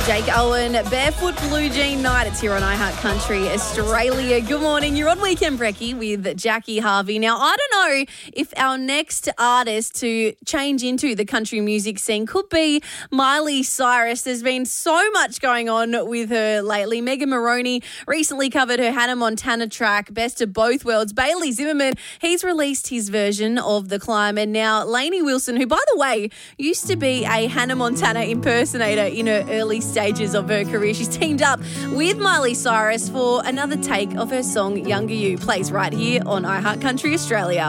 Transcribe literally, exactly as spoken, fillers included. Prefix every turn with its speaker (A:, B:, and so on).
A: Jake Owen, Barefoot Blue Jean Night. It's here on iHeart Country Australia. Good morning. You're on Weekend Brekkie with Jackie Harvey. Now, I don't know if our next artist to change into the country music scene could be Miley Cyrus. There's been so much going on with her lately. Megan Maroney recently covered her Hannah Montana track, Best of Both Worlds. Bailey Zimmerman, he's released his version of The Climb. And now Lainey Wilson, who, by the way, used to be a Hannah Montana impersonator in her early stages of her career. She's teamed up with Miley Cyrus for another take of her song Younger You. Plays right here on iHeart Country Australia.